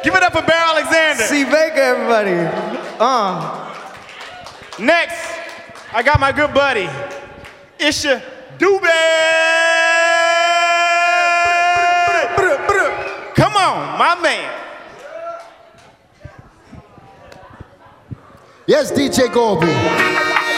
Give it up for Bear Alexander. C. Baker, everybody. Next, I got my good buddy, Isha Dube. Come on, my man. Yes, DJ Gorby.